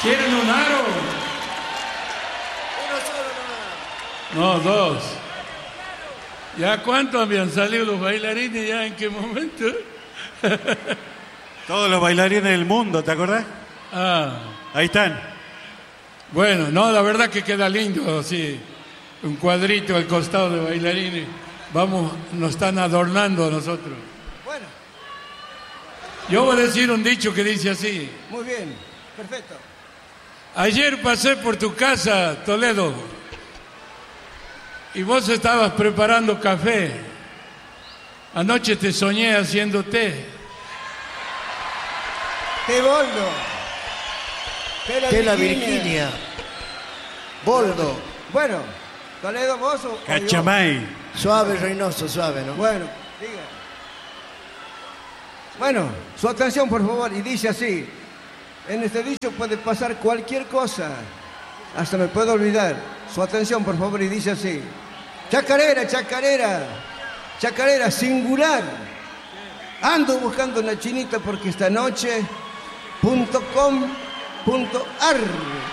¿Quieren un aro? Uno solo nomás. No, dos. ¿Ya cuántos habían salido los bailarines? ¿Ya en qué momento? Todos los bailarines del mundo, ¿te acordás? Ah, Ahí están. bueno, no, la verdad que queda lindo, sí. Un cuadrito al costado de bailarines. Vamos, nos están adornando a nosotros. Bueno, Yo voy a decir un dicho que dice así. muy bien. Perfecto. Ayer pasé por tu casa, Toledo, y vos estabas preparando café. Anoche te soñé haciendo té. Té boldo. Que la Virginia. Boldo. Bueno, Toledo, vos o yo. Cachamay. Suave, Reynoso, suave, ¿no? Bueno, diga. Bueno, su atención, por favor, y dice así. En este dicho puede pasar cualquier cosa. Hasta me puedo olvidar. Su atención, por favor, y dice así. Chacarera, chacarera. Chacarera, singular. Ando buscando una chinita porque esta noche .com.ar